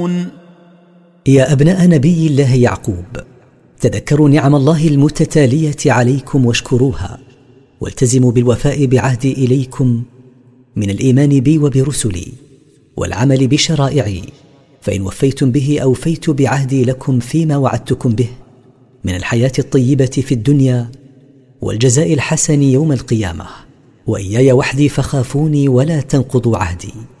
تعلمون. يا أبناء نبي الله يعقوب، تذكروا نعم الله المتتالية عليكم واشكروها، والتزموا بالوفاء بعهدي إليكم من الإيمان بي وبرسلي والعمل بشرائعي، فإن وفيتم به أوفيت بعهدي لكم فيما وعدتكم به من الحياة الطيبة في الدنيا والجزاء الحسن يوم القيامة. وإياي وحدي فخافوني ولا تنقضوا عهدي.